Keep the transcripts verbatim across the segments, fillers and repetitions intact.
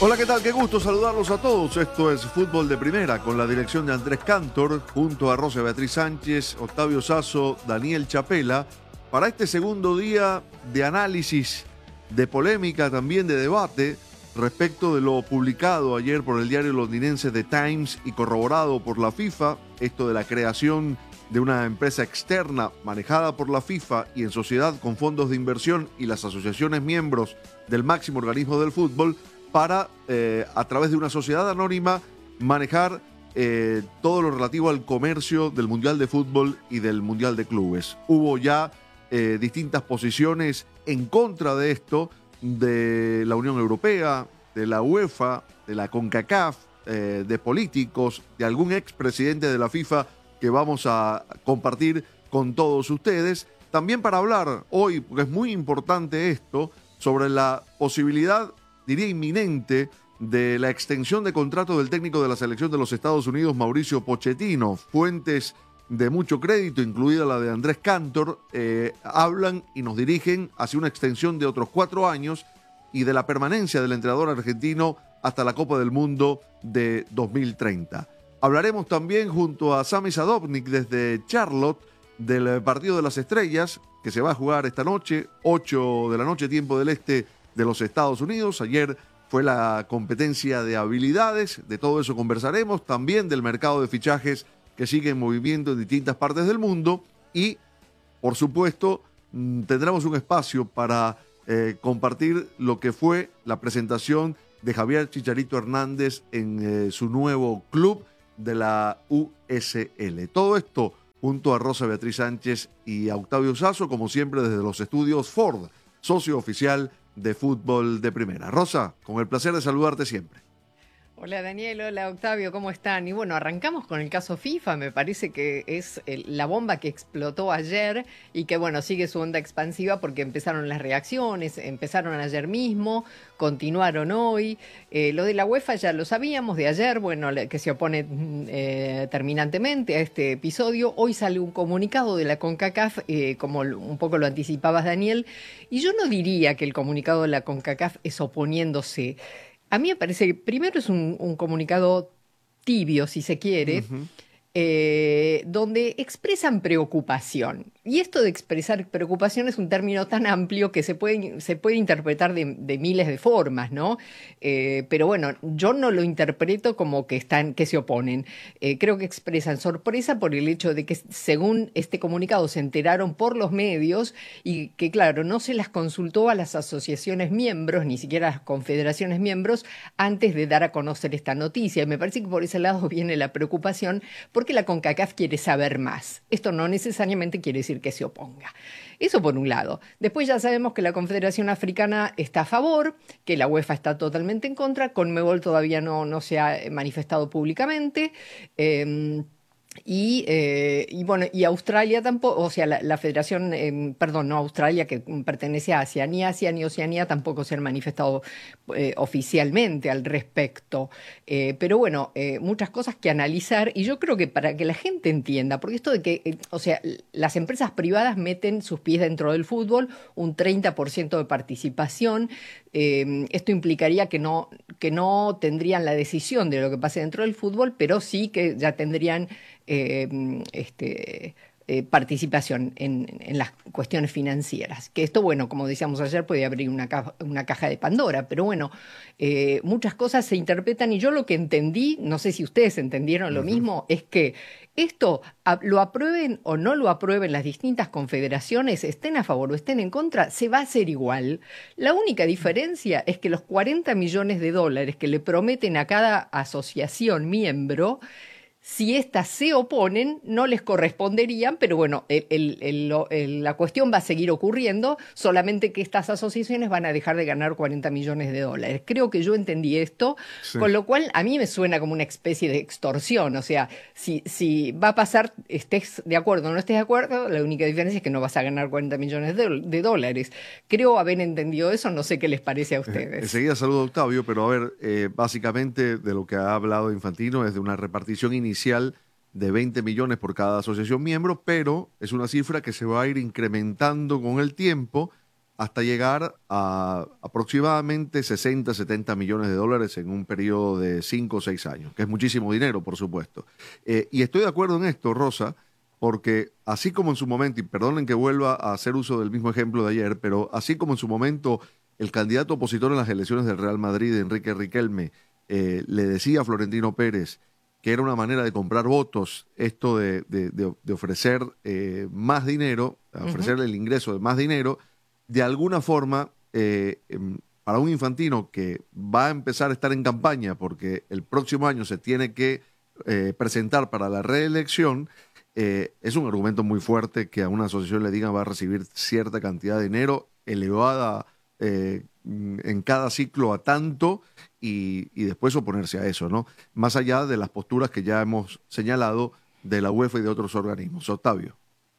Hola, ¿qué tal? Qué gusto saludarlos a todos. Esto es Fútbol de Primera, con la dirección de Andrés Cantor, junto a Rosa Beatriz Sánchez, Octavio Sazo, Daniel Chapela, para este segundo día de análisis, de polémica, también de debate, respecto de lo publicado ayer por el diario londinense The Times y corroborado por la FIFA, esto de la creación de una empresa externa manejada por la FIFA y en sociedad con fondos de inversión y las asociaciones miembros del máximo organismo del fútbol, para, eh, a través de una sociedad anónima, manejar eh, todo lo relativo al comercio del Mundial de Fútbol y del Mundial de Clubes. Hubo ya eh, distintas posiciones en contra de esto, de la Unión Europea, de la UEFA, de la CONCACAF, eh, de políticos, de algún expresidente de la FIFA que vamos a compartir con todos ustedes. También para hablar hoy, porque es muy importante esto, sobre la posibilidad, diría inminente, de la extensión de contrato del técnico de la selección de los Estados Unidos, Mauricio Pochettino. Fuentes de mucho crédito, incluida la de Andrés Cantor, eh, hablan y nos dirigen hacia una extensión de otros cuatro años y de la permanencia del entrenador argentino hasta la Copa del Mundo de dos mil treinta. Hablaremos también junto a Sami Sadovnik desde Charlotte del Partido de las Estrellas, que se va a jugar esta noche, ocho de la noche, tiempo del este de los Estados Unidos. Ayer fue la competencia de habilidades, de todo eso conversaremos, también del mercado de fichajes que sigue en movimiento en distintas partes del mundo y, por supuesto, tendremos un espacio para eh, compartir lo que fue la presentación de Javier Chicharito Hernández en eh, su nuevo club de la U S L. Todo esto junto a Rosa Beatriz Sánchez y a Octavio Sazo, como siempre desde los estudios Ford, socio oficial de Fútbol de Primera. Rosa, con el placer de saludarte siempre. Hola Daniel, hola Octavio, ¿cómo están? Y bueno, arrancamos con el caso FIFA, me parece que es el, la bomba que explotó ayer y que bueno, sigue su onda expansiva porque empezaron las reacciones, empezaron ayer mismo, continuaron hoy. Eh, lo de la UEFA ya lo sabíamos de ayer, bueno, que se opone eh, terminantemente a este episodio. Hoy sale un comunicado de la CONCACAF, eh, como un poco lo anticipabas Daniel, y yo no diría que el comunicado de la CONCACAF es oponiéndose. A mí me parece que primero es un, un comunicado tibio, si se quiere, uh-huh. eh, donde expresan preocupación. Y esto de expresar preocupación es un término tan amplio que se puede, se puede interpretar de, de miles de formas, ¿no? Eh, pero bueno, yo no lo interpreto como que están, que se oponen. Eh, creo que expresan sorpresa por el hecho de que, según este comunicado, se enteraron por los medios y que, claro, no se las consultó a las asociaciones miembros, ni siquiera a las confederaciones miembros, antes de dar a conocer esta noticia. Y me parece que por ese lado viene la preocupación, porque la CONCACAF quiere saber más. Esto no necesariamente quiere decir que se oponga. Eso por un lado. Después ya sabemos que la Confederación Africana está a favor, que la UEFA está totalmente en contra, CONMEBOL todavía no, no se ha manifestado públicamente, eh, Y, eh, y bueno, y Australia tampoco, o sea, la, la federación, eh, perdón, no Australia, que pertenece a Asia, ni Asia ni Oceanía tampoco se han manifestado eh, oficialmente al respecto. Eh, pero bueno, eh, muchas cosas que analizar, y yo creo que para que la gente entienda, porque esto de que, eh, o sea, las empresas privadas meten sus pies dentro del fútbol, un treinta por ciento de participación, eh, esto implicaría que no, que no tendrían la decisión de lo que pase dentro del fútbol, pero sí que ya tendrían Eh, este, eh, participación en, en las cuestiones financieras. Que esto, bueno, como decíamos ayer, puede abrir una, ca una caja de Pandora, pero bueno, eh, muchas cosas se interpretan y yo lo que entendí, no sé si ustedes entendieron lo uh-huh. mismo, es que esto a, lo aprueben o no lo aprueben las distintas confederaciones, estén a favor o estén en contra, se va a hacer igual. La única diferencia es que los cuarenta millones de dólares que le prometen a cada asociación miembro, si éstas se oponen, no les corresponderían, pero bueno, el, el, el, el, la cuestión va a seguir ocurriendo, solamente que estas asociaciones van a dejar de ganar cuarenta millones de dólares. Creo que yo entendí esto, sí. Con lo cual a mí me suena como una especie de extorsión. O sea, si, si va a pasar, estés de acuerdo o no estés de acuerdo, la única diferencia es que no vas a ganar cuarenta millones de, de dólares. Creo haber entendido eso, no sé qué les parece a ustedes. Eh, enseguida saludo a Octavio, pero a ver, eh, básicamente de lo que ha hablado Infantino es de una repartición inicial inicial de veinte millones por cada asociación miembro, pero es una cifra que se va a ir incrementando con el tiempo hasta llegar a aproximadamente sesenta, setenta millones de dólares en un periodo de cinco o seis años, que es muchísimo dinero, por supuesto. Eh, y estoy de acuerdo en esto, Rosa, porque así como en su momento, y perdonen que vuelva a hacer uso del mismo ejemplo de ayer, pero así como en su momento el candidato opositor en las elecciones del Real Madrid, Enrique Riquelme, eh, le decía a Florentino Pérez que era una manera de comprar votos, esto de, de, de, de ofrecer eh, más dinero, ofrecerle el ingreso de más dinero, de alguna forma, eh, para un Infantino que va a empezar a estar en campaña porque el próximo año se tiene que eh, presentar para la reelección, eh, es un argumento muy fuerte que a una asociación le digan va a recibir cierta cantidad de dinero elevada eh, en cada ciclo a tanto y, y después oponerse a eso, ¿no? Más allá de las posturas que ya hemos señalado de la UEFA y de otros organismos. Octavio.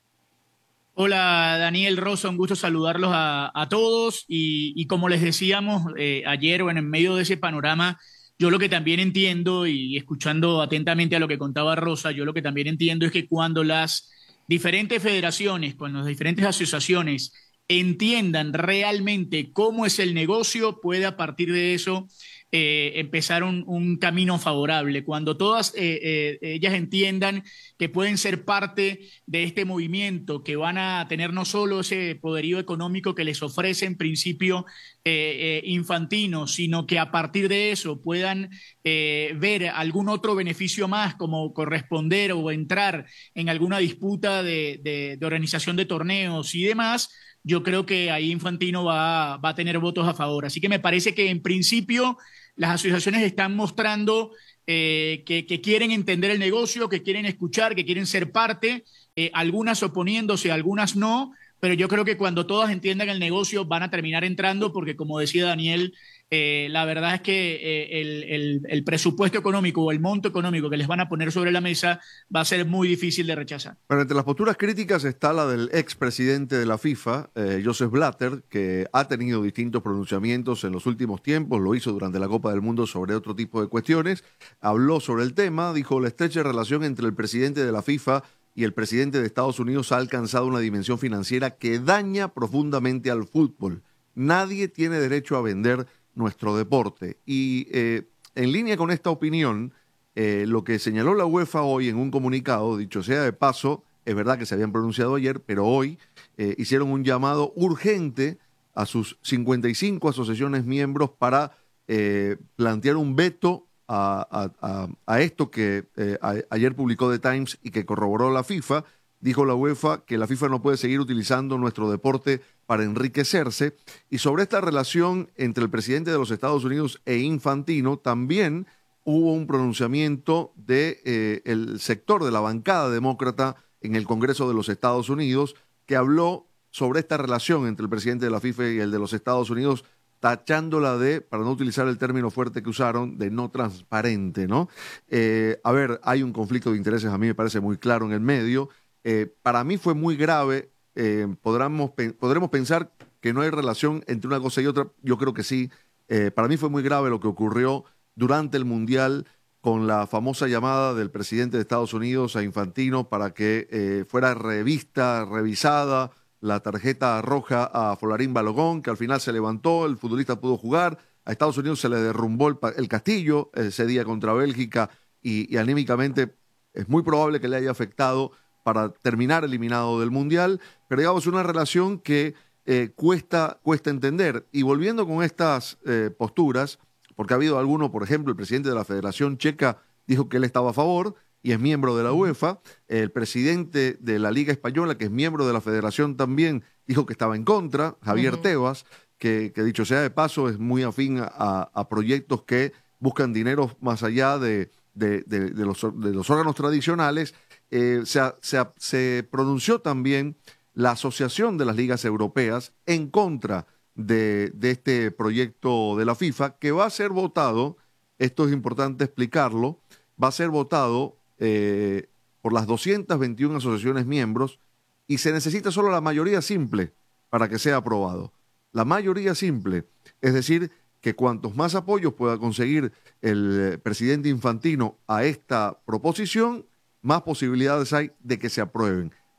Hola Daniel, Rosa, un gusto saludarlos a, a todos y, y como les decíamos eh, ayer, bueno, en medio de ese panorama, yo lo que también entiendo y escuchando atentamente a lo que contaba Rosa, yo lo que también entiendo es que cuando las diferentes federaciones, cuando las diferentes asociaciones entiendan realmente cómo es el negocio, puede a partir de eso eh, empezar un, un camino favorable. Cuando todas eh, eh, ellas entiendan que pueden ser parte de este movimiento, que van a tener no solo ese poderío económico que les ofrece en principio eh, eh, Infantino, sino que a partir de eso puedan eh, ver algún otro beneficio más, como corresponder o entrar en alguna disputa de, de, de organización de torneos y demás, yo creo que ahí Infantino va, va a tener votos a favor. Así que me parece que en principio las asociaciones están mostrando eh, que, que quieren entender el negocio, que quieren escuchar, que quieren ser parte, eh, algunas oponiéndose, algunas no, pero yo creo que cuando todas entiendan el negocio van a terminar entrando porque, como decía Daniel, eh, la verdad es que eh, el, el, el presupuesto económico o el monto económico que les van a poner sobre la mesa va a ser muy difícil de rechazar. Pero entre las posturas críticas está la del expresidente de la FIFA, eh, Joseph Blatter, que ha tenido distintos pronunciamientos en los últimos tiempos, lo hizo durante la Copa del Mundo sobre otro tipo de cuestiones, habló sobre el tema, dijo la estrecha relación entre el presidente de la FIFA y el presidente de Estados Unidos ha alcanzado una dimensión financiera que daña profundamente al fútbol. Nadie tiene derecho a vender nuestro deporte. Y eh, en línea con esta opinión, eh, lo que señaló la UEFA hoy en un comunicado, dicho sea de paso, es verdad que se habían pronunciado ayer, pero hoy eh, hicieron un llamado urgente a sus cincuenta y cinco asociaciones miembros para eh, plantear un veto a, a, a, a esto que eh, a, ayer publicó The Times y que corroboró la FIFA. Dijo la UEFA que la FIFA no puede seguir utilizando nuestro deporte para enriquecerse. Y sobre esta relación entre el presidente de los Estados Unidos e Infantino, también hubo un pronunciamiento del de, eh, sector de la bancada demócrata en el Congreso de los Estados Unidos, que habló sobre esta relación entre el presidente de la FIFA y el de los Estados Unidos, tachándola de, para no utilizar el término fuerte que usaron, de no transparente, ¿no? Eh, a ver, hay un conflicto de intereses, a mí me parece muy claro en el medio. Eh, para mí fue muy grave, eh, podremos, podremos pensar que no hay relación entre una cosa y otra, yo creo que sí. Eh, para mí fue muy grave lo que ocurrió durante el Mundial con la famosa llamada del presidente de Estados Unidos a Infantino para que eh, fuera revista, revisada la tarjeta roja a Folarín Balogón, que al final se levantó, el futbolista pudo jugar, a Estados Unidos se le derrumbó el, el castillo ese día contra Bélgica y, y anímicamente es muy probable que le haya afectado para terminar eliminado del Mundial, pero digamos una relación que eh, cuesta, cuesta entender. Y volviendo con estas eh, posturas, porque ha habido alguno, por ejemplo, el presidente de la Federación Checa dijo que él estaba a favor y es miembro de la UEFA, el presidente de la Liga Española, que es miembro de la Federación también, dijo que estaba en contra, Javier uh-huh. Tebas, que, que dicho sea de paso es muy afín a, a proyectos que buscan dinero más allá de, de, de, de, los, de los órganos tradicionales. Eh, se, se, se pronunció también la Asociación de las Ligas Europeas en contra de, de este proyecto de la FIFA, que va a ser votado, esto es importante explicarlo, va a ser votado eh, por las doscientas veintiuna asociaciones miembros y se necesita solo la mayoría simple para que sea aprobado. La mayoría simple, es decir, que cuantos más apoyos pueda conseguir el presidente Infantino a esta proposición, más posibilidades hay de que se aprueben.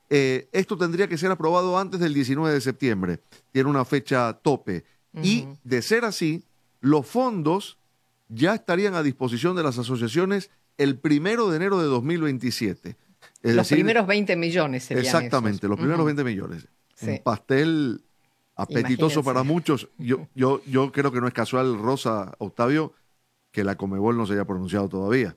eh, esto tendría que ser aprobado antes del diecinueve de septiembre. Tiene una fecha tope. Uh-huh. Y de ser así, los fondos ya estarían a disposición de las asociaciones el primero de enero de dos mil veintisiete. Es los decir, primeros veinte millones serían exactamente, esos. los primeros uh-huh. veinte millones. Sí. Un pastel apetitoso. Imagínense. Para muchos. Yo, yo, yo creo que no es casual, Rosa, Octavio, que la Conmebol no se haya pronunciado todavía.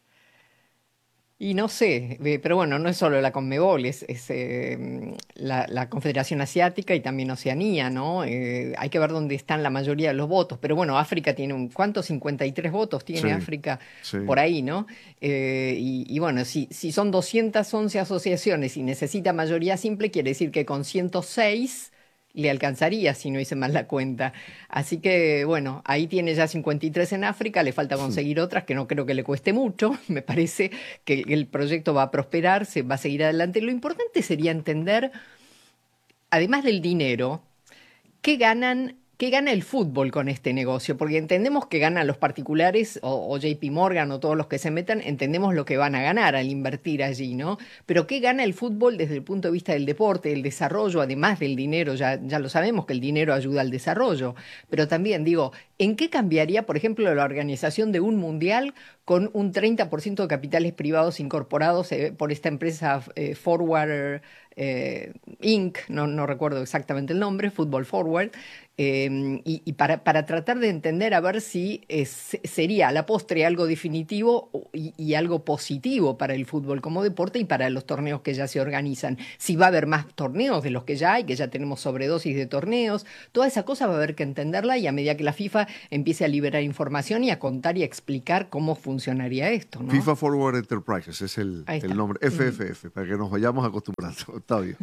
Y no sé, pero bueno, no es solo la Conmebol, es, es eh, la, la Confederación Asiática y también Oceanía, ¿no? Eh, hay que ver dónde están la mayoría de los votos. Pero bueno, África tiene un... ¿Cuántos? cincuenta y tres votos tiene sí, África sí. por ahí, ¿no? Eh, y, y bueno, si, si son doscientas once asociaciones y necesita mayoría simple, quiere decir que con ciento seis... le alcanzaría si no hice mal la cuenta. Así que, bueno, ahí tiene ya cincuenta y tres en África, le falta conseguir otras que no creo que le cueste mucho. Me parece que el proyecto va a prosperar, se va a seguir adelante. Lo importante sería entender, además del dinero, qué ganan... ¿Qué gana el fútbol con este negocio? Porque entendemos que ganan los particulares o, o J P Morgan o todos los que se metan, entendemos lo que van a ganar al invertir allí, ¿no? Pero ¿qué gana el fútbol desde el punto de vista del deporte, del desarrollo, además del dinero? Ya, ya lo sabemos que el dinero ayuda al desarrollo, pero también digo, ¿en qué cambiaría, por ejemplo, la organización de un mundial con un treinta por ciento de capitales privados incorporados eh, por esta empresa eh, Forward eh, incorporated, no, no recuerdo exactamente el nombre, Football Forward, eh, y, y para, para tratar de entender a ver si es, sería a la postre algo definitivo y, y algo positivo para el fútbol como deporte y para los torneos que ya se organizan. Si va a haber más torneos de los que ya hay, que ya tenemos sobredosis de torneos, toda esa cosa va a haber que entenderla y a medida que la FIFA empiece a liberar información y a contar y a explicar cómo funcionaría esto, ¿no? FIFA Forward Enterprises es el, el nombre, F F F, mm. para que nos vayamos acostumbrando, Octavio.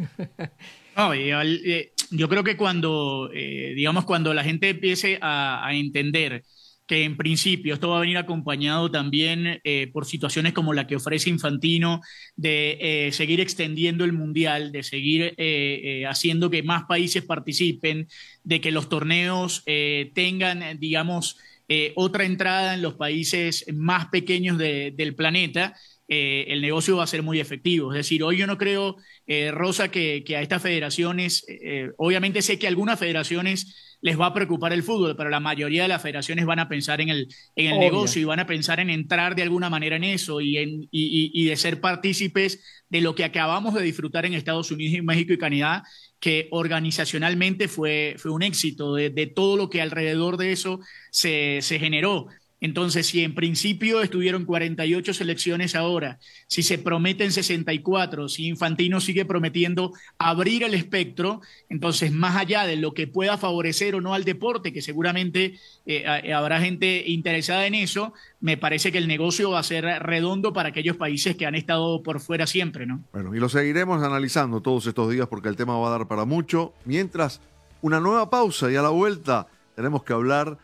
No, yo, eh, yo creo que cuando, eh, digamos, cuando la gente empiece a, a entender que en principio esto va a venir acompañado también eh, por situaciones como la que ofrece Infantino, de eh, seguir extendiendo el Mundial, de seguir eh, eh, haciendo que más países participen, de que los torneos eh, tengan, digamos, eh, otra entrada en los países más pequeños de, del planeta, eh, el negocio va a ser muy efectivo. Es decir, hoy yo no creo, eh, Rosa, que, que a estas federaciones, eh, obviamente sé que a algunas federaciones les va a preocupar el fútbol, pero la mayoría de las federaciones van a pensar en el, en el negocio y van a pensar en entrar de alguna manera en eso y, en, y, y, y de ser partícipes de lo que acabamos de disfrutar en Estados Unidos, y México y Canadá, que organizacionalmente fue, fue un éxito de, de todo lo que alrededor de eso se, se generó. Entonces, si en principio estuvieron cuarenta y ocho selecciones ahora, si se prometen sesenta y cuatro, si Infantino sigue prometiendo abrir el espectro, entonces más allá de lo que pueda favorecer o no al deporte, que seguramente eh, habrá gente interesada en eso, me parece que el negocio va a ser redondo para aquellos países que han estado por fuera siempre, ¿no? Bueno, y lo seguiremos analizando todos estos días porque el tema va a dar para mucho. Mientras, una nueva pausa y a la vuelta tenemos que hablar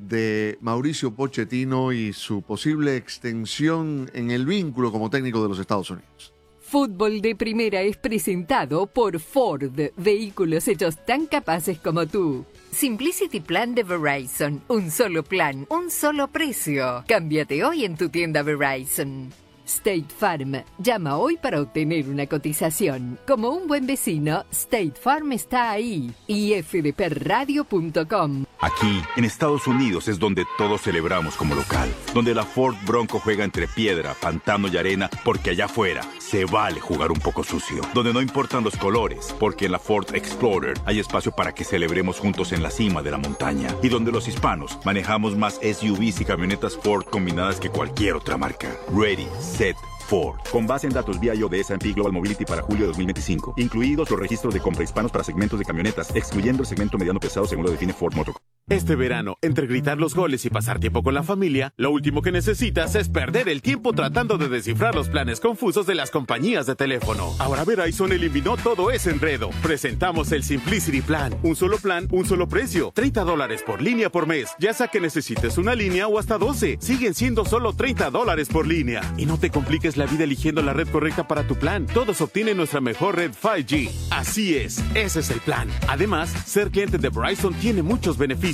de Mauricio Pochettino y su posible extensión en el vínculo como técnico de los Estados Unidos. Fútbol de Primera es presentado por Ford, vehículos hechos tan capaces como tú. Simplicity Plan de Verizon, un solo plan, un solo precio. Cámbiate hoy en tu tienda Verizon. State Farm, llama hoy para obtener una cotización. Como un buen vecino, State Farm está ahí. y f d p radio punto com. Aquí, en Estados Unidos, es donde todos celebramos como local. Donde la Ford Bronco juega entre piedra, pantano y arena, porque allá afuera se vale jugar un poco sucio. Donde no importan los colores, porque en la Ford Explorer hay espacio para que celebremos juntos en la cima de la montaña. Y donde los hispanos manejamos más S U Vs y camionetas Ford combinadas que cualquier otra marca. Ready, set, Ford. Con base en datos V I O de S and P Global Mobility para julio de dos mil veinticinco. Incluidos los registros de compra hispanos para segmentos de camionetas, excluyendo el segmento mediano pesado según lo define Ford Motor. Este verano, entre gritar los goles y pasar tiempo con la familia, lo último que necesitas es perder el tiempo tratando de descifrar los planes confusos de las compañías de teléfono. Ahora Verizon eliminó todo ese enredo. Presentamos el Simplicity Plan. Un solo plan, un solo precio. treinta dólares por línea por mes. Ya sea que necesites una línea o hasta doce. Siguen siendo solo treinta dólares por línea. Y no te compliques la vida eligiendo la red correcta para tu plan. Todos obtienen nuestra mejor red cinco G. Así es, ese es el plan. Además, ser cliente de Verizon tiene muchos beneficios.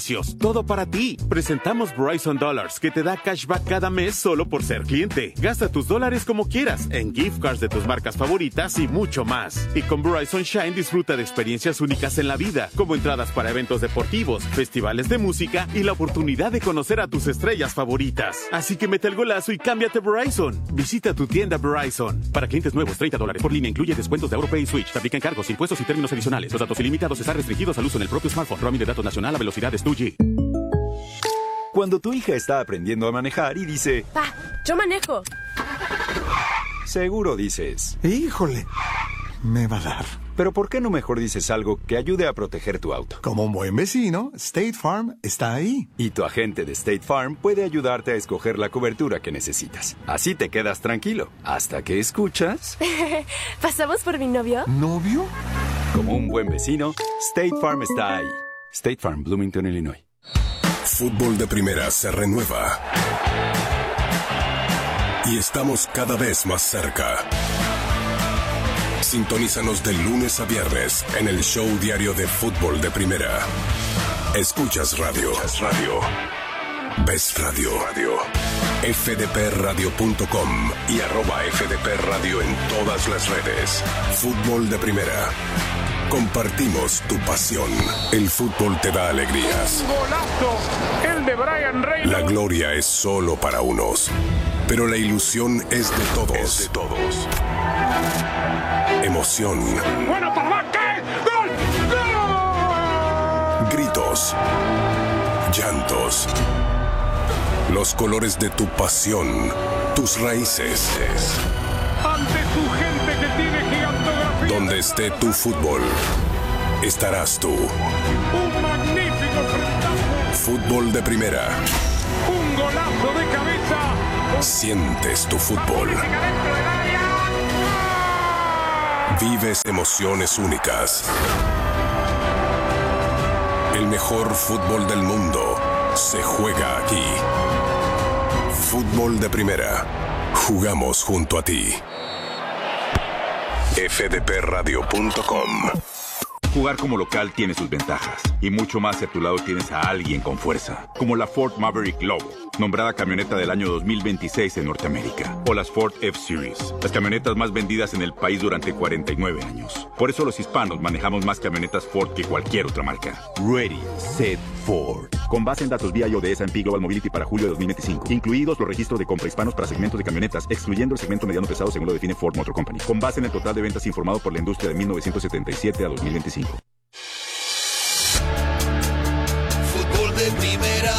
beneficios, todo para ti. Presentamos Verizon Dollars, que te da cashback cada mes solo por ser cliente. Gasta tus dólares como quieras, en gift cards de tus marcas favoritas y mucho más. Y con Verizon Shine disfruta de experiencias únicas en la vida, como entradas para eventos deportivos, festivales de música y la oportunidad de conocer a tus estrellas favoritas. Así que mete el golazo y cámbiate a Verizon. Visita tu tienda Verizon. Para clientes nuevos, treinta dólares por línea, incluye descuentos de AuroPay y Switch. Te aplican cargos, impuestos y términos adicionales. Los datos ilimitados están restringidos al uso en el propio smartphone. Roaming de datos nacional a velocidades dos G. Cuando tu hija está aprendiendo a manejar y dice... Pa, yo manejo. Seguro dices... Híjole, me va a dar. Pero ¿por qué no mejor dices algo que ayude a proteger tu auto? Como un buen vecino, State Farm está ahí. Y tu agente de State Farm puede ayudarte a escoger la cobertura que necesitas. Así te quedas tranquilo, hasta que escuchas... ¿Pasamos por mi novio? ¿Novio? Como un buen vecino, State Farm está ahí. State Farm, Bloomington, Illinois. Fútbol de Primera se renueva. Y estamos cada vez más cerca. Sintonízanos de lunes a viernes en el show diario de Fútbol de Primera. Escuchas radio. Escuchas radio. Ves radio. Radio. F D P radio punto com y arroba F D P Radio en todas las redes. Fútbol de Primera. Compartimos tu pasión. El fútbol te da alegrías. ¡Golazo! El de Brian Reynolds. La gloria es solo para unos, pero la ilusión es de todos. Es de todos. Emoción. ¡Bueno, papá! ¿Qué? ¡Gol! ¡Gol! Gritos. Llantos. Los colores de tu pasión. Tus raíces. Ante tu gente que tiene gigantografía. Donde esté tu fútbol, estarás tú. Un magnífico frentazo. Fútbol de Primera. Un golazo de cabeza. Sientes tu fútbol. Vives emociones únicas. El mejor fútbol del mundo se juega aquí. Fútbol de Primera. Jugamos junto a ti. F D P radio punto com. Jugar como local tiene sus ventajas, y mucho más si a tu lado tienes a alguien con fuerza, como la Ford Maverick Lobo, nombrada camioneta del año dos mil veintiséis en Norteamérica, o las Ford F-Series, las camionetas más vendidas en el país durante cuarenta y nueve años. Por eso los hispanos manejamos más camionetas Ford que cualquier otra marca. Ready, Set, Ford. Con base en datos V I O de S and P Global Mobility para julio de dos mil veinticinco, incluidos los registros de compra hispanos para segmentos de camionetas, excluyendo el segmento mediano pesado según lo define Ford Motor Company, con base en el total de ventas informado por la industria de mil novecientos setenta y siete a dos mil veinticinco. Fútbol de Primera.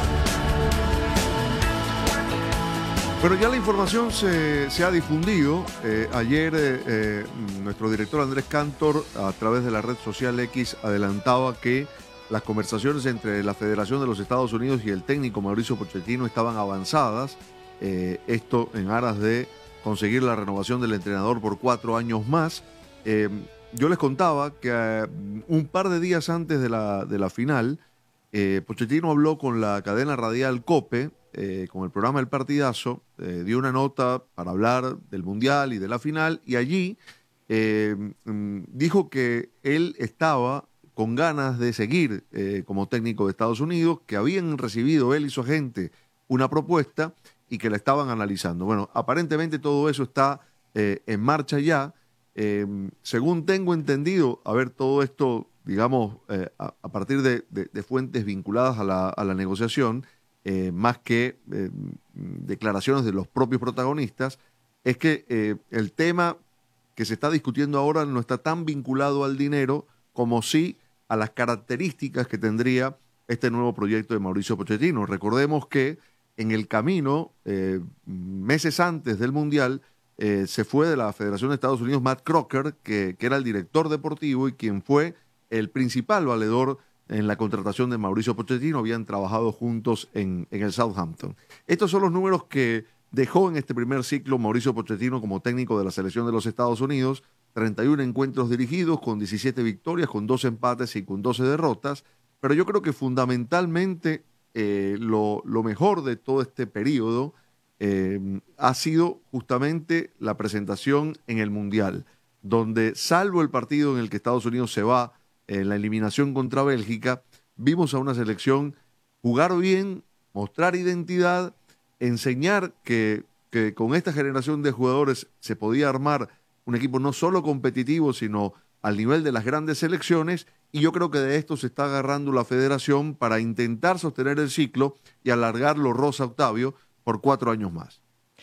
Pero ya la información se, se ha difundido. Eh, ayer eh, eh, nuestro director Andrés Cantor, a través de la red social X, adelantaba que las conversaciones entre la Federación de los Estados Unidos y el técnico Mauricio Pochettino estaban avanzadas. Eh, esto en aras de conseguir la renovación del entrenador por cuatro años más. Eh, yo les contaba que eh, un par de días antes de la, de la final, eh, Pochettino habló con la cadena radial COPE, eh, con el programa El Partidazo, eh, dio una nota para hablar del Mundial y de la final, y allí eh, dijo que él estaba con ganas de seguir eh, como técnico de Estados Unidos, que habían recibido él y su agente una propuesta y que la estaban analizando. Bueno, aparentemente todo eso está eh, en marcha ya. Eh, según tengo entendido, a ver, todo esto, digamos, eh, a, a partir de, de, de fuentes vinculadas a la, a la negociación, eh, más que eh, declaraciones de los propios protagonistas, es que eh, el tema que se está discutiendo ahora no está tan vinculado al dinero como sí a las características que tendría este nuevo proyecto de Mauricio Pochettino. Recordemos que en el camino, eh, meses antes del Mundial, eh, se fue de la Federación de Estados Unidos Matt Crocker, que, que era el director deportivo y quien fue el principal valedor en la contratación de Mauricio Pochettino. Habían trabajado juntos en, en el Southampton. Estos son los números que dejó en este primer ciclo Mauricio Pochettino como técnico de la selección de los Estados Unidos. treinta y uno encuentros dirigidos, con diecisiete victorias, con dos empates y con doce derrotas. Pero yo creo que fundamentalmente eh, lo, lo mejor de todo este periodo eh, ha sido justamente la presentación en el Mundial, donde salvo el partido en el que Estados Unidos se va en la eliminación contra Bélgica, vimos a una selección jugar bien, mostrar identidad, enseñar que, que con esta generación de jugadores se podía armar un equipo no solo competitivo, sino al nivel de las grandes selecciones, y yo creo que de esto se está agarrando la federación para intentar sostener el ciclo y alargarlo, Rosa, Octavio, por cuatro años más.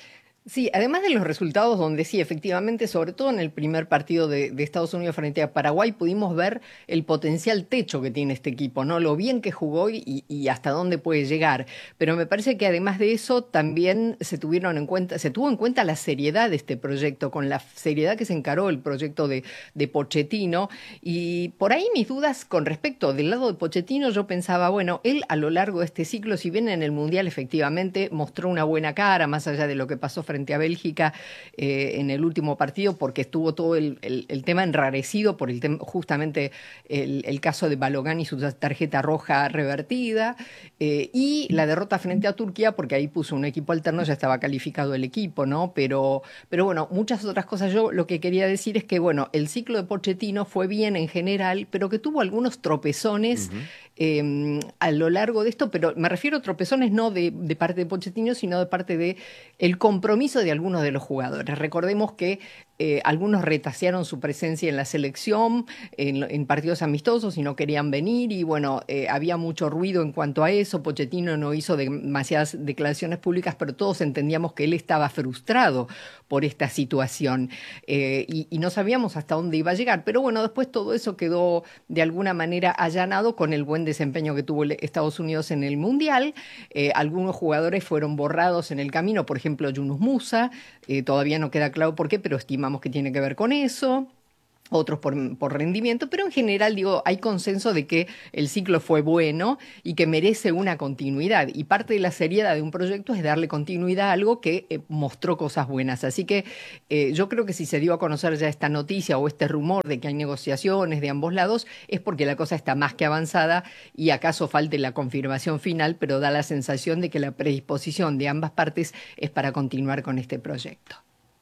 Sí, además de los resultados donde sí, efectivamente, sobre todo en el primer partido de, de Estados Unidos frente a Paraguay, pudimos ver el potencial techo que tiene este equipo, ¿no? Lo bien que jugó y, y hasta dónde puede llegar. Pero me parece que además de eso también se tuvieron en cuenta, se tuvo en cuenta la seriedad de este proyecto, con la seriedad que se encaró el proyecto de, de Pochettino. Y por ahí mis dudas con respecto del lado de Pochettino, yo pensaba, bueno, él a lo largo de este ciclo, si bien en el Mundial efectivamente mostró una buena cara, más allá de lo que pasó frente a Bélgica eh, en el último partido, porque estuvo todo el, el, el tema enrarecido por el tema, justamente el, el caso de Balogun y su tarjeta roja revertida, eh, y la derrota frente a Turquía, porque ahí puso un equipo alterno, ya estaba calificado el equipo, ¿no? Pero, pero bueno, muchas otras cosas. Yo lo que quería decir es que, bueno, el ciclo de Pochettino fue bien en general, pero que tuvo algunos tropezones uh-huh. eh, a lo largo de esto, pero me refiero a tropezones no de, de parte de Pochettino, sino de parte de el compromiso de algunos de los jugadores. Recordemos que eh, algunos retasearon su presencia en la selección, en, en partidos amistosos y no querían venir, y bueno, eh, había mucho ruido en cuanto a eso. Pochettino no hizo demasiadas declaraciones públicas, pero todos entendíamos que él estaba frustrado por esta situación eh, y, y no sabíamos hasta dónde iba a llegar. Pero bueno, después todo eso quedó de alguna manera allanado con el buen desempeño que tuvo Estados Unidos en el Mundial. Eh, algunos jugadores fueron borrados en el camino, por ejemplo, Yunus Musa. Eh, todavía no queda claro por qué, pero estimamos que tiene que ver con eso. Otros por, por rendimiento, pero en general, digo, hay consenso de que el ciclo fue bueno y que merece una continuidad. Y parte de la seriedad de un proyecto es darle continuidad a algo que eh, mostró cosas buenas. Así que eh, yo creo que si se dio a conocer ya esta noticia o este rumor de que hay negociaciones de ambos lados, es porque la cosa está más que avanzada y acaso falte la confirmación final, pero da la sensación de que la predisposición de ambas partes es para continuar con este proyecto.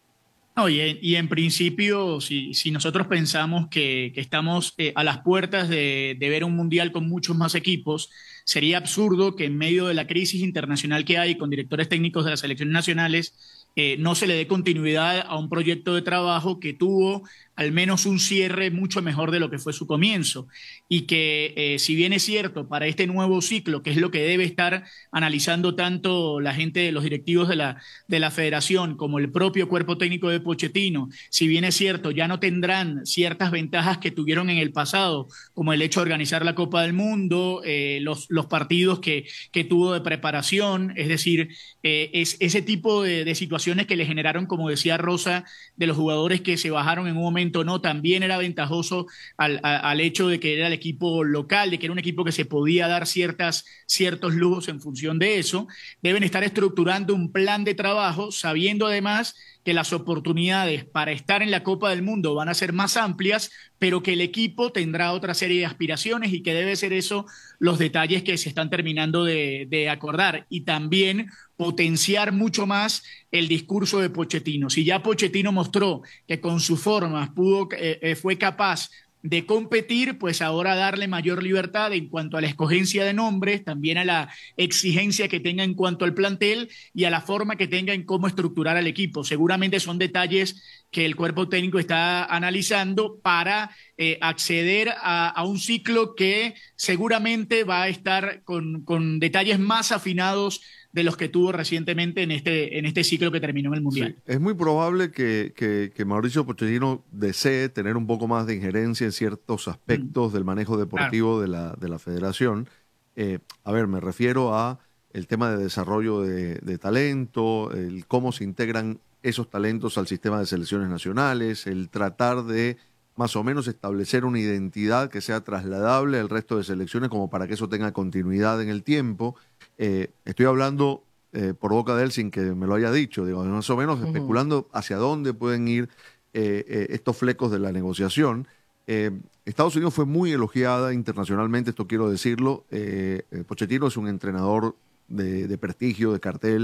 No, y, en, y en principio, si, si nosotros pensamos que, que estamos eh, a las puertas de, de ver un mundial con muchos más equipos, sería absurdo que en medio de la crisis internacional que hay con directores técnicos de las selecciones nacionales eh, no se le dé continuidad a un proyecto de trabajo que tuvo al menos un cierre mucho mejor de lo que fue su comienzo, y que eh, si bien es cierto para este nuevo ciclo, que es lo que debe estar analizando tanto la gente de los directivos de la, de la federación como el propio cuerpo técnico de Pochettino, si bien es cierto ya no tendrán ciertas ventajas que tuvieron en el pasado, como el hecho de organizar la Copa del Mundo, eh, los, los partidos que, que tuvo de preparación, es decir, eh, es ese tipo de, de situaciones que le generaron, como decía Rosa, de los jugadores que se bajaron en un momento, no, también era ventajoso al, a, al hecho de que era el equipo local, de que era un equipo que se podía dar ciertas, ciertos lujos en función de eso. Deben estar estructurando un plan de trabajo, sabiendo además que las oportunidades para estar en la Copa del Mundo van a ser más amplias, pero que el equipo tendrá otra serie de aspiraciones y que debe ser eso los detalles que se están terminando de, de acordar, y también potenciar mucho más el discurso de Pochettino. Si ya Pochettino mostró que con sus formas pudo, eh, fue capaz de competir, pues ahora darle mayor libertad en cuanto a la escogencia de nombres, también a la exigencia que tenga en cuanto al plantel y a la forma que tenga en cómo estructurar al equipo. Seguramente son detalles que el cuerpo técnico está analizando para eh, acceder a, a un ciclo que seguramente va a estar con, con detalles más afinados de los que tuvo recientemente en este, en este ciclo que terminó en el Mundial. Sí, es muy probable que, que, que Mauricio Pochettino desee tener un poco más de injerencia en ciertos aspectos mm. del manejo deportivo claro. de, la, de la federación. Eh, a ver, me refiero a el tema de desarrollo de, de talento, el cómo se integran esos talentos al sistema de selecciones nacionales, el tratar de más o menos establecer una identidad que sea trasladable al resto de selecciones como para que eso tenga continuidad en el tiempo. Eh, estoy hablando eh, por boca de él sin que me lo haya dicho, digo, más o menos uh-huh. especulando hacia dónde pueden ir eh, eh, estos flecos de la negociación. Eh, Estados Unidos fue muy elogiada internacionalmente, esto quiero decirlo. Eh, eh, Pochettino es un entrenador de, de prestigio, de cartel,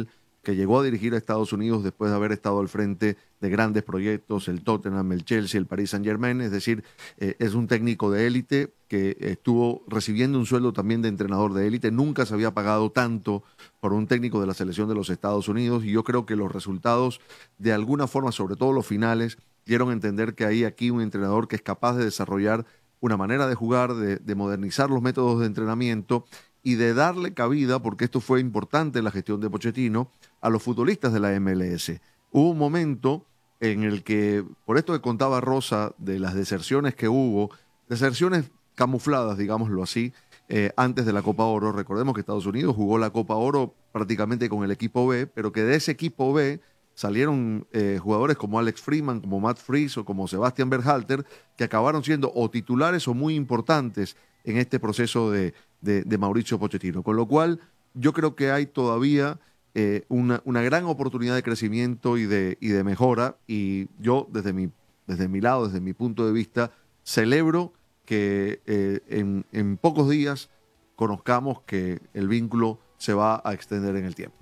que llegó a dirigir a Estados Unidos después de haber estado al frente de grandes proyectos, el Tottenham, el Chelsea, el Paris Saint-Germain. Es decir, eh, es un técnico de élite que estuvo recibiendo un sueldo también de entrenador de élite. Nunca se había pagado tanto por un técnico de la selección de los Estados Unidos, y yo creo que los resultados, de alguna forma, sobre todo los finales, dieron a entender que hay aquí un entrenador que es capaz de desarrollar una manera de jugar, de, de modernizar los métodos de entrenamiento y de darle cabida, porque esto fue importante en la gestión de Pochettino, a los futbolistas de la M L S. Hubo un momento en el que, por esto que contaba Rosa de las deserciones que hubo, deserciones camufladas, digámoslo así, eh, antes de la Copa Oro. Recordemos que Estados Unidos jugó la Copa Oro prácticamente con el equipo B, pero que de ese equipo B salieron eh, jugadores como Alex Freeman, como Matt Fries o como Sebastian Berhalter, que acabaron siendo o titulares o muy importantes en este proceso de, de, de Mauricio Pochettino. Con lo cual, yo creo que hay todavía eh, una, una gran oportunidad de crecimiento y de, y de mejora, y yo desde mi, desde mi lado, desde mi punto de vista, celebro que eh, en, en pocos días conozcamos que el vínculo se va a extender en el tiempo.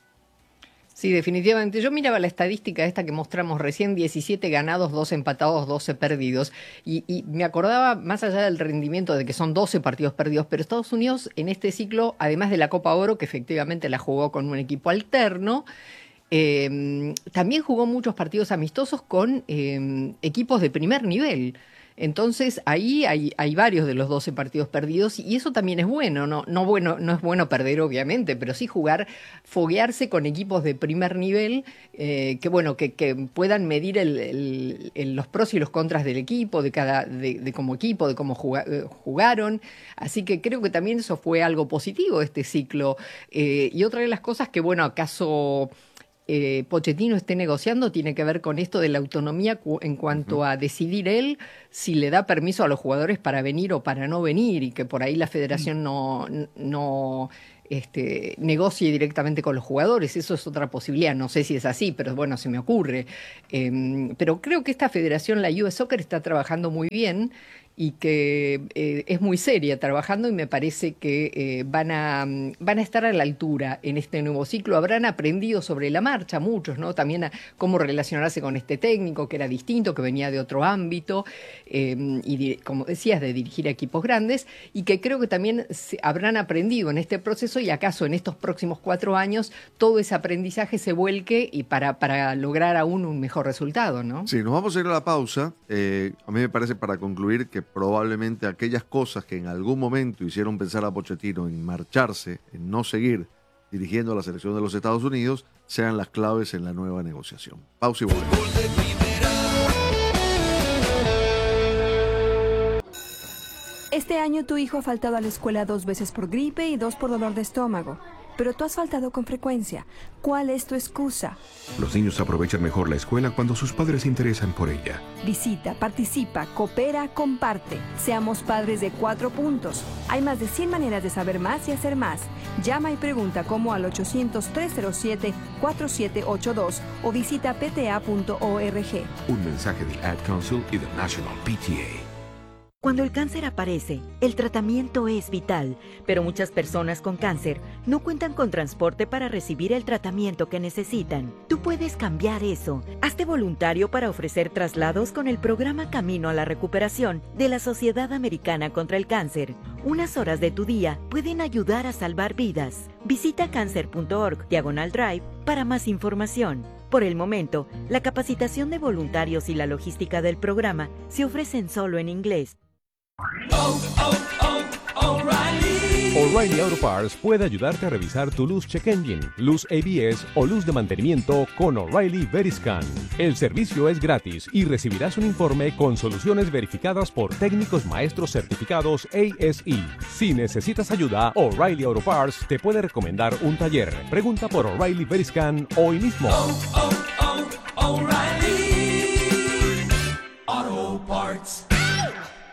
Sí, definitivamente. Yo miraba la estadística esta que mostramos recién, diecisiete ganados, doce empatados, doce perdidos, y, y me acordaba, más allá del rendimiento de que son doce partidos perdidos, pero Estados Unidos en este ciclo, además de la Copa Oro, que efectivamente la jugó con un equipo alterno, eh, también jugó muchos partidos amistosos con eh, equipos de primer nivel. Entonces ahí hay, hay varios de los doce partidos perdidos, y eso también es bueno. No, no, bueno, no es bueno perder, obviamente, pero sí jugar, foguearse con equipos de primer nivel, eh, que bueno, que, que puedan medir el, el, el, los pros y los contras del equipo, de cada, de, de como equipo, de cómo jugaron. Así que creo que también eso fue algo positivo este ciclo. Eh, y otra de las cosas que, bueno, acaso Eh, Pochettino esté negociando tiene que ver con esto de la autonomía en cuanto a decidir él si le da permiso a los jugadores para venir o para no venir, y que por ahí la federación no, no este, negocie directamente con los jugadores. Eso es otra posibilidad, no sé si es así, pero bueno, se me ocurre. Eh, pero creo que esta federación, la U S Soccer, está trabajando muy bien y que eh, es muy seria trabajando, y me parece que eh, van a van a estar a la altura en este nuevo ciclo. Habrán aprendido sobre la marcha muchos, ¿no? También a cómo relacionarse con este técnico que era distinto, que venía de otro ámbito, eh, y como decías, de dirigir a equipos grandes, y que creo que también se habrán aprendido en este proceso, y acaso en estos próximos cuatro años todo ese aprendizaje se vuelque y para, para lograr aún un mejor resultado, ¿no? Sí, nos vamos a ir a la pausa. Eh, a mí me parece, para concluir, que probablemente aquellas cosas que en algún momento hicieron pensar a Pochettino en marcharse, en no seguir dirigiendo a la selección de los Estados Unidos, sean las claves en la nueva negociación. Pausa y volvemos. Este año tu hijo ha faltado a la escuela dos veces por gripe y dos por dolor de estómago. Pero tú has faltado con frecuencia. ¿Cuál es tu excusa? Los niños aprovechan mejor la escuela cuando sus padres se interesan por ella. Visita, participa, coopera, comparte. Seamos padres de cuatro puntos. Hay más de cien maneras de saber más y hacer más. Llama y pregunta cómo al ochocientos, tres cero siete, cuatro siete ocho dos o visita p t a punto org. Un mensaje del Ad Council y del National P T A. Cuando el cáncer aparece, el tratamiento es vital, pero muchas personas con cáncer no cuentan con transporte para recibir el tratamiento que necesitan. Tú puedes cambiar eso. Hazte voluntario para ofrecer traslados con el programa Camino a la Recuperación de la Sociedad Americana contra el Cáncer. Unas horas de tu día pueden ayudar a salvar vidas. Visita cancer punto org diagonal drive para más información. Por el momento, la capacitación de voluntarios y la logística del programa se ofrecen solo en inglés. Oh, oh, oh, O'Reilly. O'Reilly Auto Parts puede ayudarte a revisar tu luz check engine, luz A B S o luz de mantenimiento con O'Reilly Veriscan. El servicio es gratis y recibirás un informe con soluciones verificadas por técnicos maestros certificados A S E. Si necesitas ayuda, O'Reilly Auto Parts te puede recomendar un taller. Pregunta por O'Reilly Veriscan hoy mismo. Oh, oh, oh, O'Reilly Auto Parts.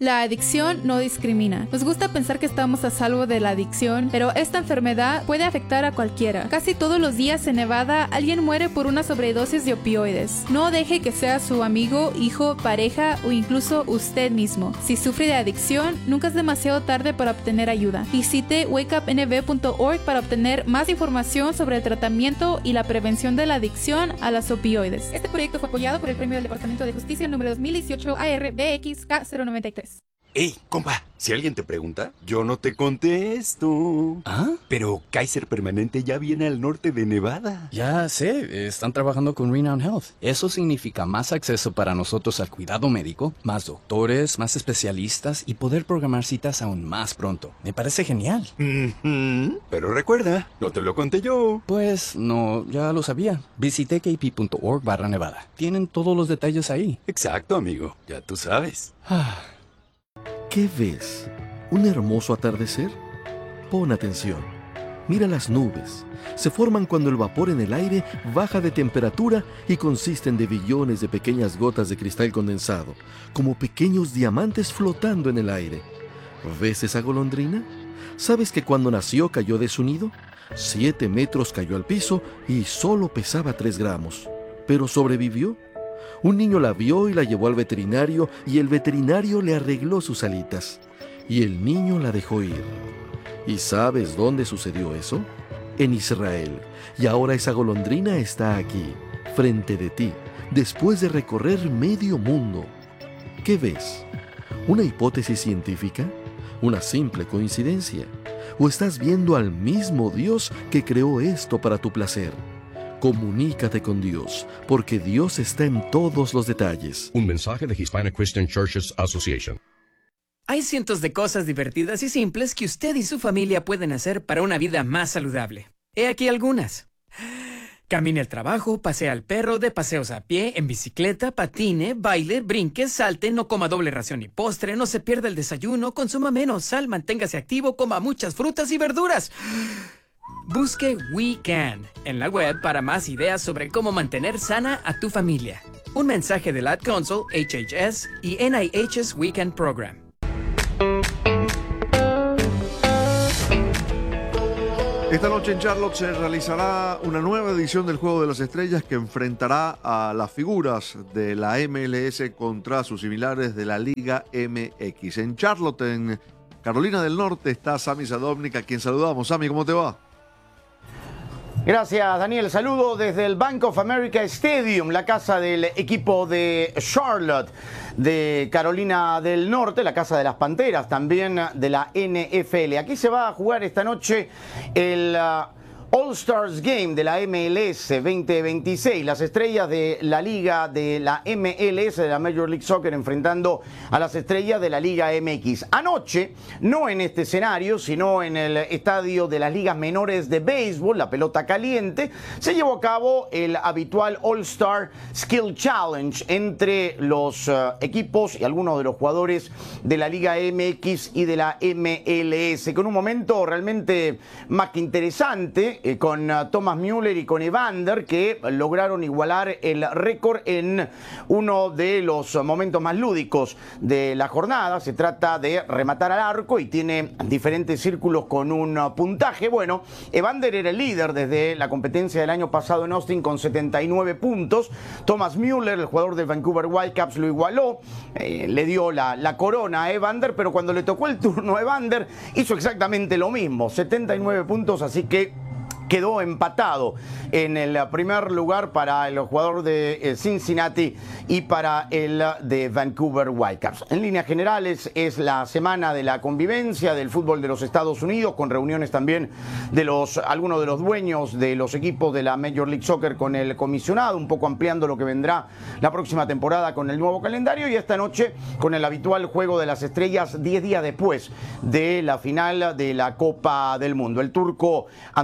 La adicción no discrimina. Nos gusta pensar que estamos a salvo de la adicción, pero esta enfermedad puede afectar a cualquiera. Casi todos los días en Nevada alguien muere por una sobredosis de opioides. No deje que sea su amigo, hijo, pareja o incluso usted mismo. Si sufre de adicción, nunca es demasiado tarde para obtener ayuda. Visite wake up n v punto org para obtener más información sobre el tratamiento y la prevención de la adicción a las opioides. Este proyecto fue apoyado por el Premio del Departamento de Justicia número dos mil dieciocho A R B X K cero noventa y tres. Ey, compa, si alguien te pregunta, yo no te contesto. ¿Ah? Pero Kaiser Permanente ya viene al norte de Nevada. Ya sé, están trabajando con Renown Health. Eso significa más acceso para nosotros al cuidado médico, más doctores, más especialistas y poder programar citas aún más pronto. Me parece genial. Mm-hmm. Pero recuerda, no te lo conté yo. Pues no, ya lo sabía. Visité k p punto org barra Nevada. Tienen todos los detalles ahí. Exacto, amigo. Ya tú sabes. ¿Qué ves? ¿Un hermoso atardecer? Pon atención. Mira las nubes. Se forman cuando el vapor en el aire baja de temperatura y consisten de billones de pequeñas gotas de cristal condensado, como pequeños diamantes flotando en el aire. ¿Ves esa golondrina? ¿Sabes que cuando nació cayó de su nido? Siete metros cayó al piso y solo pesaba tres gramos. ¿Pero sobrevivió? Un niño la vio y la llevó al veterinario y el veterinario le arregló sus alitas. Y el niño la dejó ir. ¿Y sabes dónde sucedió eso? En Israel. Y ahora esa golondrina está aquí, frente de ti, después de recorrer medio mundo. ¿Qué ves? ¿Una hipótesis científica? ¿Una simple coincidencia? ¿O estás viendo al mismo Dios que creó esto para tu placer? Comunícate con Dios, porque Dios está en todos los detalles. Un mensaje de Hispanic Christian Churches Association. Hay cientos de cosas divertidas y simples que usted y su familia pueden hacer para una vida más saludable. He aquí algunas. Camine al trabajo, pasea al perro, dé paseos a pie, en bicicleta, patine, baile, brinque, salte, no coma doble ración ni postre, no se pierda el desayuno, consuma menos sal, manténgase activo, coma muchas frutas y verduras. Busque We Can en la web para más ideas sobre cómo mantener sana a tu familia. Un mensaje del Ad Council, H H S y N I H's We Can Program. Esta noche en Charlotte se realizará una nueva edición del Juego de las Estrellas que enfrentará a las figuras de la M L S contra sus similares de la Liga M X. En Charlotte, en Carolina del Norte, está Sami Sadovnik, a quien saludamos. Sami, ¿cómo te va? Gracias, Daniel. Saludo desde el Bank of America Stadium, la casa del equipo de Charlotte de Carolina del Norte, la casa de las Panteras, también de la N F L. Aquí se va a jugar esta noche el Uh, All-Stars Game de la M L S veinte veintiséis, las estrellas de la liga de la M L S, de la Major League Soccer, enfrentando a las estrellas de la Liga M X. Anoche, no en este escenario, sino en el estadio de las ligas menores de béisbol, la pelota caliente, se llevó a cabo el habitual All-Star Skill Challenge entre los uh, equipos y algunos de los jugadores de la Liga M X y de la M L S, con un momento realmente más que interesante, Eh, con uh, Thomas Müller y con Evander, que lograron igualar el récord en uno de los momentos más lúdicos de la jornada. Se trata de rematar al arco y tiene diferentes círculos con un uh, puntaje. Bueno, Evander era el líder desde la competencia del año pasado en Austin con setenta y nueve puntos. Thomas Müller, el jugador del Vancouver Whitecaps, lo igualó, eh, le dio la, la corona a Evander, pero cuando le tocó el turno a Evander hizo exactamente lo mismo, setenta y nueve puntos, así que quedó empatado en el primer lugar para el jugador de Cincinnati y para el de Vancouver Whitecaps. En líneas generales es la semana de la convivencia del fútbol de los Estados Unidos, con reuniones también de los algunos de los dueños de los equipos de la Major League Soccer con el comisionado, un poco ampliando lo que vendrá la próxima temporada con el nuevo calendario, y esta noche con el habitual Juego de las Estrellas diez días después de la final de la Copa del Mundo. El turco Antonio Ricardo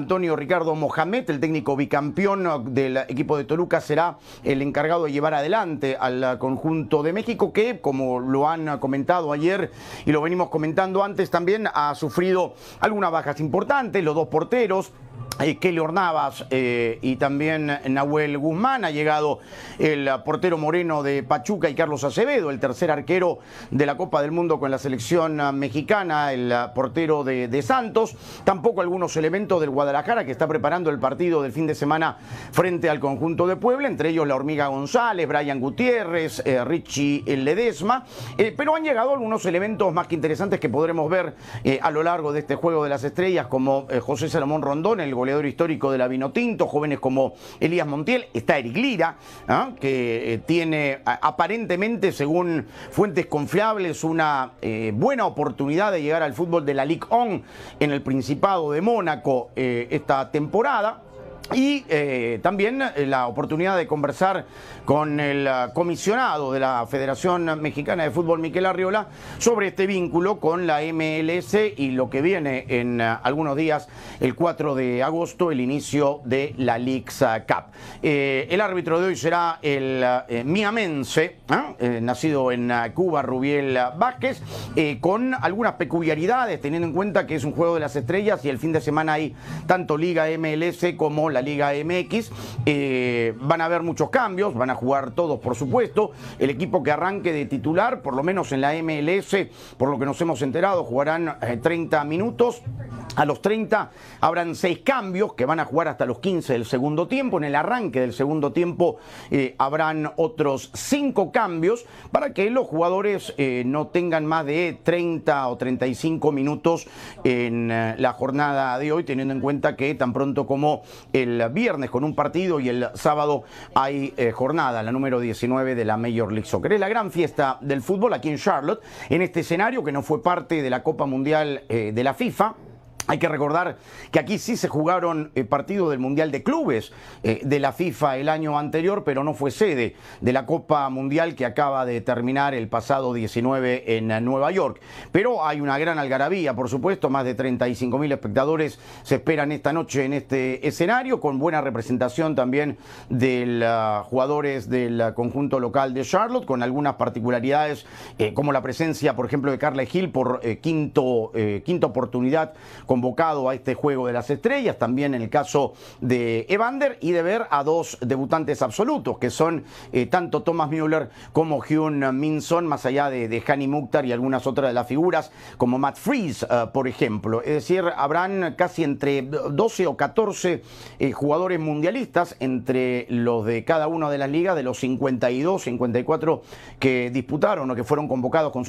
Ricardo Mohamed, el técnico bicampeón del equipo de Toluca, será el encargado de llevar adelante al conjunto de México, que, como lo han comentado ayer y lo venimos comentando antes, también ha sufrido algunas bajas importantes, los dos porteros, Eh, Keylor Navas eh, y también Nahuel Guzmán. Ha llegado el portero Moreno de Pachuca y Carlos Acevedo, el tercer arquero de la Copa del Mundo con la selección mexicana, el portero de, de Santos. Tampoco algunos elementos del Guadalajara, que está preparando el partido del fin de semana frente al conjunto de Puebla, entre ellos la Hormiga González, Brian Gutiérrez, eh, Richie Ledesma. Eh, pero han llegado algunos elementos más que interesantes que podremos ver eh, a lo largo de este Juego de las Estrellas, como eh, José Salomón Rondón, el goleador histórico de la Vinotinto, jóvenes como Elías Montiel, está Eric Lira, ¿eh? que eh, tiene aparentemente, según fuentes confiables, una eh, buena oportunidad de llegar al fútbol de la Ligue uno en el Principado de Mónaco eh, esta temporada. Y eh, también eh, la oportunidad de conversar con el uh, comisionado de la Federación Mexicana de Fútbol, Miquel Arriola, sobre este vínculo con la M L S y lo que viene en uh, algunos días, el cuatro de agosto, el inicio de la Leagues Cup. Eh, el árbitro de hoy será el uh, eh, miamense, ¿eh? Eh, nacido en uh, Cuba, Rubiel Vázquez, eh, con algunas peculiaridades, teniendo en cuenta que es un Juego de las Estrellas y el fin de semana hay tanto Liga M L S como la Liga M X. Eh, van a haber muchos cambios, van a jugar todos, por supuesto. El equipo que arranque de titular, por lo menos en la M L S, por lo que nos hemos enterado, jugarán eh, treinta minutos. A los treinta habrán seis cambios que van a jugar hasta los quince del segundo tiempo. En el arranque del segundo tiempo eh, habrán otros cinco cambios para que los jugadores eh, no tengan más de treinta o treinta y cinco minutos en eh, la jornada de hoy, teniendo en cuenta que tan pronto como el viernes con un partido y el sábado hay eh, jornada, la número diecinueve de la Major League Soccer. Es la gran fiesta del fútbol aquí en Charlotte, en este escenario que no fue parte de la Copa Mundial eh, de la FIFA. Hay que recordar que aquí sí se jugaron eh, partidos del Mundial de Clubes eh, de la FIFA el año anterior, pero no fue sede de la Copa Mundial que acaba de terminar el pasado diecinueve en uh, Nueva York. Pero hay una gran algarabía, por supuesto, más de treinta y cinco mil espectadores se esperan esta noche en este escenario, con buena representación también de los uh, jugadores del uh, conjunto local de Charlotte, con algunas particularidades, eh, como la presencia, por ejemplo, de Carla Hill por eh, quinto, eh, quinta oportunidad con convocado a este Juego de las Estrellas, también en el caso de Evander, y de ver a dos debutantes absolutos, que son eh, tanto Thomas Müller como Hyun Min Son, más allá de, de Hani Mukhtar y algunas otras de las figuras, como Matt Freese, uh, por ejemplo. Es decir, habrán casi entre doce o catorce eh, jugadores mundialistas entre los de cada una de las ligas, de los cincuenta y dos, cincuenta y cuatro que disputaron o que fueron convocados con sus